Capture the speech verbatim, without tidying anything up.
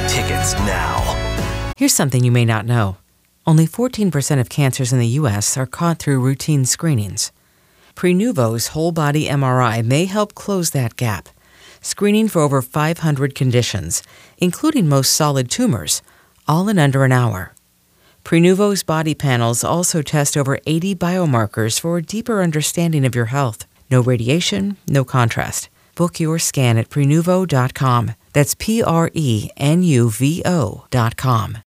tickets now. Here's something you may not know. Only fourteen percent of cancers in the U S are caught through routine screenings. Prenuvo's whole-body M R I may help close that gap, screening for over five hundred conditions, including most solid tumors, all in under an hour. Prenuvo's body panels also test over eighty biomarkers for a deeper understanding of your health. No radiation, no contrast. Book your scan at Prenuvo dot com. That's P R E N U V O dot com.